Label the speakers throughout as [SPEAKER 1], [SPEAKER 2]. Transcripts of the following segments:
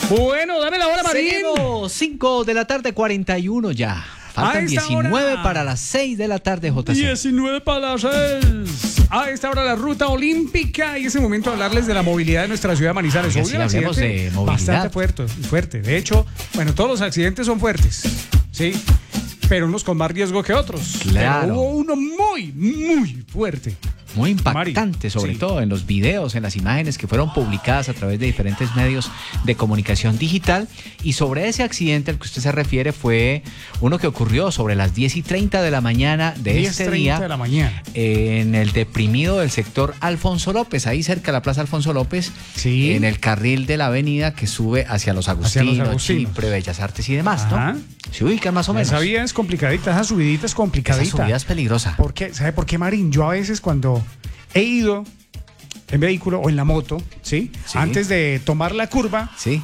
[SPEAKER 1] Bueno, dame la hora, Marín.
[SPEAKER 2] Seguimos, 5 de la tarde, 41 ya. Faltan 19 para las 6 de la tarde, JC.
[SPEAKER 1] 19 para las 6. A esta hora la ruta olímpica y es el momento de hablarles de la movilidad de nuestra ciudad de Manizales.
[SPEAKER 2] Oye, sí, hablemos de movilidad.
[SPEAKER 1] Bastante fuerte. De hecho, bueno, todos los accidentes son fuertes, ¿sí? Pero unos con más riesgo que otros.
[SPEAKER 2] Claro.
[SPEAKER 1] Pero hubo uno muy fuerte.
[SPEAKER 2] Muy impactante,
[SPEAKER 1] Mari,
[SPEAKER 2] sobre
[SPEAKER 1] sí.
[SPEAKER 2] todo en los videos, en las imágenes que fueron publicadas a través de diferentes medios de comunicación digital. Y sobre ese accidente al que usted se refiere fue uno que ocurrió sobre las 10:30 de la mañana de este día.
[SPEAKER 1] De la mañana.
[SPEAKER 2] En el deprimido del sector Alfonso López, ahí cerca de la Plaza Alfonso López,
[SPEAKER 1] Sí.
[SPEAKER 2] en el carril de la avenida que sube hacia Los Agustinos, Chipre, Bellas Artes y demás,
[SPEAKER 1] Ajá.
[SPEAKER 2] ¿no? Se ubican más o menos.
[SPEAKER 1] Esa vía es complicadita, esa subidita es complicadita.
[SPEAKER 2] Esa subida es peligrosa.
[SPEAKER 1] ¿Por qué? ¿Sabe por qué, Marín? Yo a veces cuando he ido en vehículo o en la moto, ¿sí?
[SPEAKER 2] Sí.
[SPEAKER 1] Antes de tomar la curva,
[SPEAKER 2] Sí.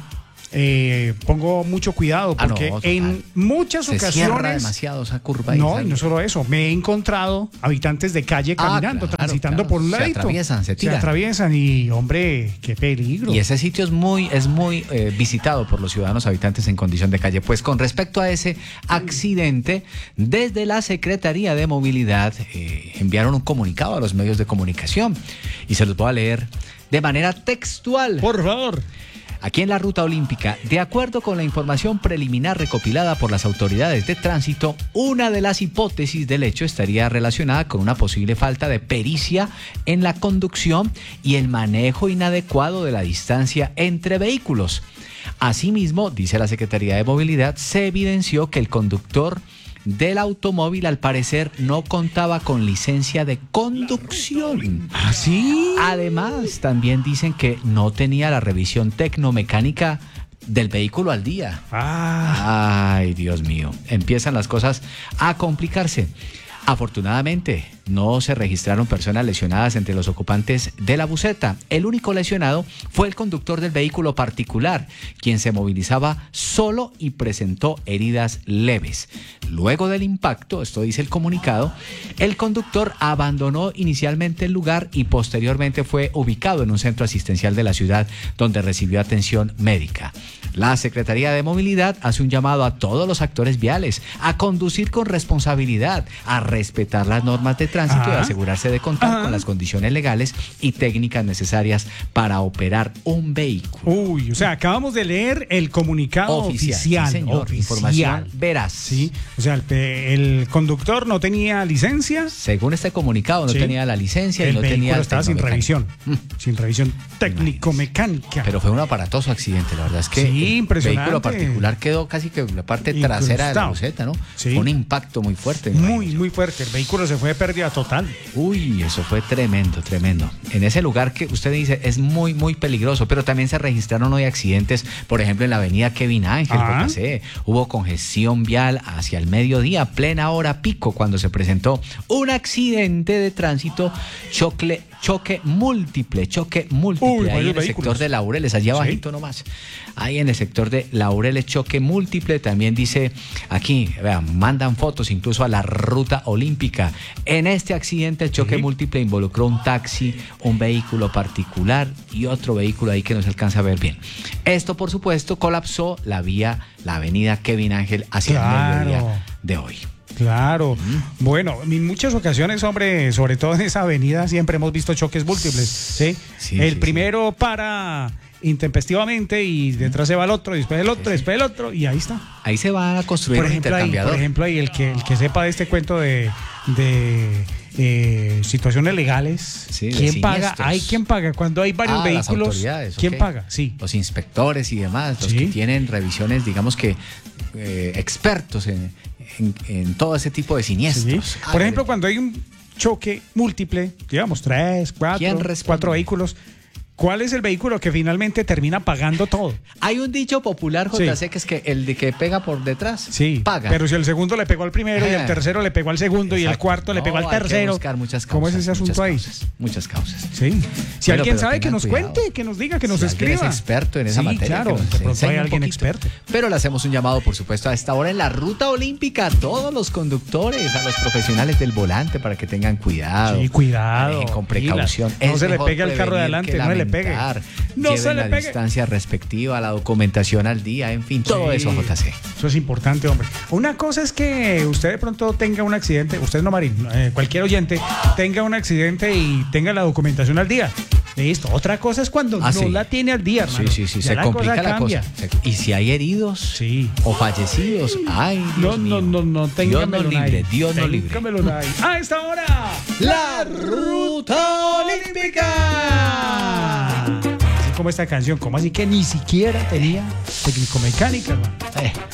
[SPEAKER 1] pongo mucho cuidado porque
[SPEAKER 2] no, total.
[SPEAKER 1] en muchas
[SPEAKER 2] Se cierra
[SPEAKER 1] ocasiones...
[SPEAKER 2] demasiado esa curva. ahí,
[SPEAKER 1] No,
[SPEAKER 2] ¿sabes?
[SPEAKER 1] y no solo eso, me he encontrado habitantes de calle caminando,
[SPEAKER 2] claro,
[SPEAKER 1] transitando
[SPEAKER 2] claro.
[SPEAKER 1] por un
[SPEAKER 2] Se
[SPEAKER 1] ladito.
[SPEAKER 2] atraviesan, se tiran.
[SPEAKER 1] atraviesan y, hombre, qué peligro.
[SPEAKER 2] Y ese sitio es muy visitado por los ciudadanos habitantes en condición de calle. Pues con respecto a ese accidente, desde la Secretaría de Movilidad enviaron un comunicado a los medios de comunicación y se los voy a leer de manera textual.
[SPEAKER 1] Por favor.
[SPEAKER 2] Aquí en la ruta olímpica, de acuerdo con la información preliminar recopilada por las autoridades de tránsito, una de las hipótesis del hecho estaría relacionada con una posible falta de pericia en la conducción y el manejo inadecuado de la distancia entre vehículos. Asimismo, dice la Secretaría de Movilidad, se evidenció que el conductor del automóvil al parecer no contaba con licencia de conducción.
[SPEAKER 1] ¿Ah, sí?
[SPEAKER 2] Además, también dicen que no tenía la revisión tecnomecánica del vehículo al día. Ay, Dios mío. Empiezan las cosas a complicarse. Afortunadamente, no se registraron personas lesionadas entre los ocupantes de la buseta. El único lesionado fue el conductor del vehículo particular, quien se movilizaba solo y presentó heridas leves. Luego del impacto, esto dice el comunicado, el conductor abandonó inicialmente el lugar y posteriormente fue ubicado en un centro asistencial de la ciudad donde recibió atención médica. La Secretaría de Movilidad hace un llamado a todos los actores viales a conducir con responsabilidad, a respetar las normas de tránsito y asegurarse de contar con las condiciones legales y técnicas necesarias para operar un vehículo.
[SPEAKER 1] Uy, o sea, acabamos de leer el comunicado oficial.
[SPEAKER 2] Sí, señor.
[SPEAKER 1] Oficial.
[SPEAKER 2] Información veraz.
[SPEAKER 1] Sí, o sea, el conductor no tenía licencia.
[SPEAKER 2] Según este comunicado, no tenía la licencia y no tenía
[SPEAKER 1] el vehículo estaba sin revisión.
[SPEAKER 2] tecnomecánica.
[SPEAKER 1] Sin revisión técnico-mecánica.
[SPEAKER 2] Pero fue un aparatoso accidente, la verdad es que
[SPEAKER 1] Sí,
[SPEAKER 2] el
[SPEAKER 1] impresionante.
[SPEAKER 2] vehículo particular quedó casi que la parte trasera de la buseta, ¿no?
[SPEAKER 1] Sí.
[SPEAKER 2] Fue un impacto muy fuerte.
[SPEAKER 1] Muy fuerte. El vehículo se fue de pérdida total.
[SPEAKER 2] Uy, eso fue tremendo. En ese lugar que usted dice es muy peligroso, pero también se registraron hoy accidentes, por ejemplo, en la avenida Kevin Ángel, JC. Hubo congestión vial hacia el mediodía, plena hora pico, cuando se presentó un accidente de tránsito, choque múltiple ahí en el sector de Laureles, allá abajito nomás. Ahí en el sector de Laureles, choque múltiple. También dice aquí, vean, mandan fotos incluso a la ruta olímpica. En este accidente, el choque múltiple involucró un taxi, un vehículo particular y otro vehículo ahí que no se alcanza a ver bien. Esto, por supuesto, colapsó la avenida Kevin Ángel hacia el mediodía de hoy.
[SPEAKER 1] Claro. Bueno, en muchas ocasiones, hombre, sobre todo en esa avenida siempre hemos visto choques múltiples, ¿sí? El primero para intempestivamente y detrás se va el otro, y después el otro, después el otro, y ahí está.
[SPEAKER 2] Ahí se va a construir un intercambiador.
[SPEAKER 1] Por ejemplo, ahí el que sepa de este cuento de situaciones legales, ¿quién paga? Hay quien paga cuando hay varios vehículos.
[SPEAKER 2] Las autoridades,
[SPEAKER 1] ¿Quién paga? Sí.
[SPEAKER 2] Los inspectores y demás, los que tienen revisiones, digamos que expertos en todo ese tipo de siniestros.
[SPEAKER 1] Sí. Por ejemplo, cuando hay un choque múltiple, digamos 3, 4 vehículos, ¿cuál es el vehículo que finalmente termina pagando todo?
[SPEAKER 2] Hay un dicho popular, JC, que es que el de que pega por detrás paga.
[SPEAKER 1] Pero si el segundo le pegó al primero y el tercero le pegó al segundo y el cuarto le pegó al tercero.
[SPEAKER 2] Hay que buscar muchas causas,
[SPEAKER 1] ¿cómo es ese asunto ahí?
[SPEAKER 2] Muchas causas.
[SPEAKER 1] Sí. Si alguien sabe, que nos cuente, que nos diga, que nos escriba.
[SPEAKER 2] Si alguien es experto en esa materia,
[SPEAKER 1] claro,
[SPEAKER 2] que nos
[SPEAKER 1] hay alguien experto.
[SPEAKER 2] Pero le hacemos un llamado, por supuesto, a esta hora en la ruta olímpica a todos los conductores, a los profesionales del volante para que tengan cuidado.
[SPEAKER 1] Sí, cuidado.
[SPEAKER 2] Con precaución.
[SPEAKER 1] No se le pegue al carro de adelante, no le le pegue. No se le
[SPEAKER 2] la
[SPEAKER 1] pegue.
[SPEAKER 2] distancia respectiva, la documentación al día, en fin, todo eso, JC.
[SPEAKER 1] Eso es importante, hombre. Una cosa es que usted de pronto tenga un accidente, usted no, Marín, cualquier oyente tenga un accidente y tenga la documentación al día. Listo. Otra cosa es cuando no la tiene al día, hermano.
[SPEAKER 2] Sí, se complica la cosa. Y si hay heridos o fallecidos, ay, Dios mío.
[SPEAKER 1] No, téngamelo
[SPEAKER 2] libre, Dios no libre.
[SPEAKER 1] Téngamelo ahí. A esta hora,
[SPEAKER 2] la Ruta Olímpica.
[SPEAKER 1] Así como esta canción, ¿cómo así que ni siquiera tenía técnico-mecánica, hermano?